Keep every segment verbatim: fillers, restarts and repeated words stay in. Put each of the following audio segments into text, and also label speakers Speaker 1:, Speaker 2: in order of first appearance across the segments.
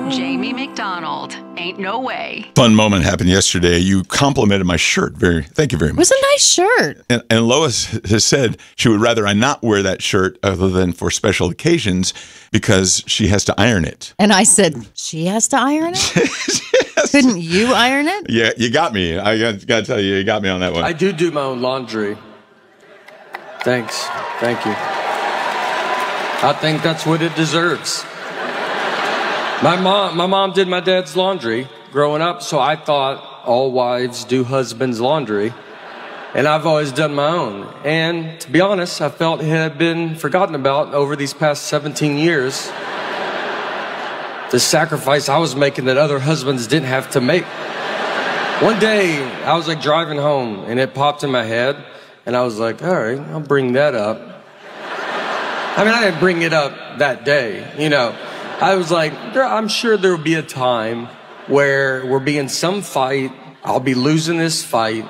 Speaker 1: Jamie McDonald. Ain't no way.
Speaker 2: Fun moment happened yesterday. You complimented my shirt. Very, thank you very much.
Speaker 3: It was a nice shirt.
Speaker 2: And, and Lois has said she would rather I not wear that shirt other than for special occasions because she has to iron it.
Speaker 3: And I said, she has to iron it?
Speaker 2: Yes.
Speaker 3: Couldn't you iron it?
Speaker 2: Yeah, you got me. I got, got to tell you, you got me on that one.
Speaker 4: I do do my own laundry. Thanks. Thank you. I think that's what it deserves. My mom, my mom did my dad's laundry growing up, so I thought all wives do husbands' laundry. And I've always done my own. And to be honest, I felt it had been forgotten about over these past seventeen years. The sacrifice I was making that other husbands didn't have to make. One day, I was like driving home, and it popped in my head, and I was like, all right, I'll bring that up. I mean, I didn't bring it up that day, you know. I was like, I'm sure there will be a time where we'll be in some fight, I'll be losing this fight.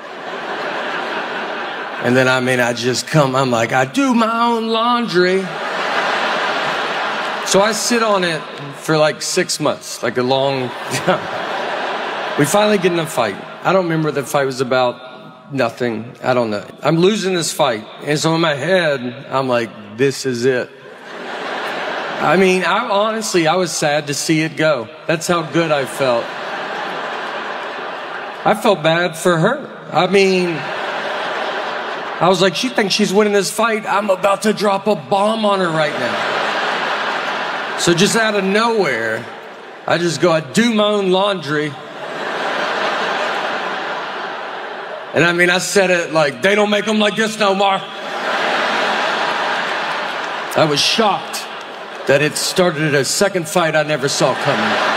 Speaker 4: And then, I mean, I just come, I'm like, I do my own laundry. So I sit on it for like six months, like a long time. We finally get in a fight. I don't remember what the fight was about, nothing, I don't know. I'm losing this fight. And so in my head, I'm like, this is it. I mean, I honestly, I was sad to see it go. That's how good I felt. I felt bad for her. I mean, I was like, she thinks she's winning this fight. I'm about to drop a bomb on her right now. So just out of nowhere, I just go, I do my own laundry. And I mean, I said it like, they don't make them like this no more. I was shocked that it started a second fight I never saw coming.